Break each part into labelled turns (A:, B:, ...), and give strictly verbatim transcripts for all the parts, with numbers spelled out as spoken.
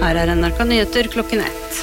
A: Her er N R K Nyheter klokken ett.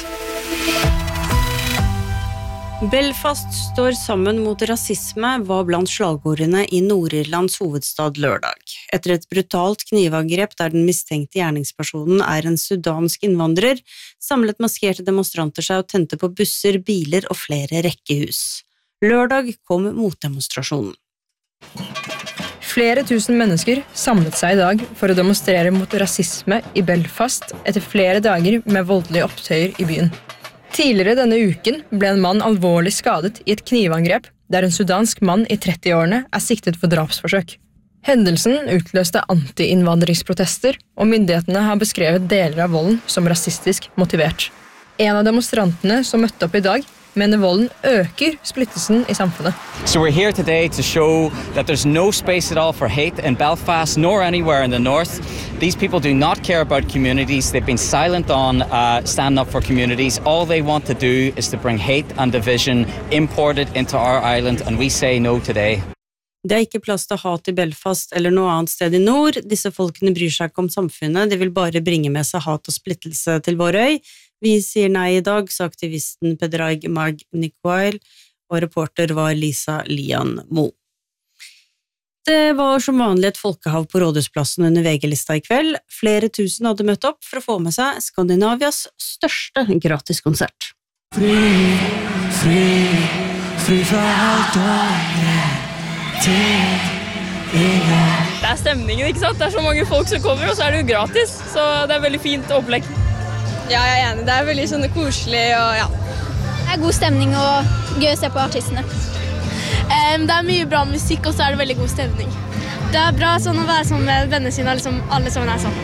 A: Belfast står sammen mot rasisme var blant slagordene i Nord-Irlands hovedstad lørdag. Etter et brutalt knivangrep der den mistenkte gjerningspersonen er en sudansk innvandrer, samlet maskerte demonstranter seg og tente på busser, biler og flere rekkehus. Lørdag kom motdemonstrasjonen.
B: Flere tusen mennesker samlet seg i dag for å demonstrere mot rasisme i Belfast etter flere dager med voldelige opptøyer i byen. Tidligere denne uken ble en mann alvorlig skadet i et knivangrep der en sudansk mann i trettiårene er siktet for drapsforsøk. Hendelsen utløste anti-innvandringsprotester, og myndighetene har beskrevet deler av volden som rasistisk motivert. En av demonstrantene som møtte opp i dag mener volden øker splittelsen i samfunnet.
C: So we're here today to show that there's no space at all for hate in Belfast nor anywhere in the north. These people do not care about communities. They've been silent on uh, standing up for communities. All they want to do is to bring hate and division imported into our island, and we say no today.
A: Det er ikke plass til hat i Belfast eller noe annet sted i nord. Disse folkene bryr seg ikke om samfunnet. De vil bare bringe med seg hat og splittelse til vår øy. Vi sier nei i dag, sa aktivisten Pedraig Mag-Nicoil, og reporter var Lisa Lian Mo. Det var som vanlig et folkehav på Rådhusplassen under V G-lista i kveld. Flere tusen hadde møtt opp for å få med seg Skandinavias største gratiskonsert.
D: Fri, fri, fri fra alt og til ingen.
E: Det er stemningen, ikke sant? Det er så mange folk som kommer, og så er det jo gratis, så det er veldig fint opplegg.
F: Ja, jeg er enig. Det er veldig sånn koselig og ja.
G: Det er god stemning og gøy å se på artistene.
F: Um, det er mye bra musikk, og så er det veldig god stemning. Det er bra sånn å være sammen med vennene sine, liksom alle sammen er sammen.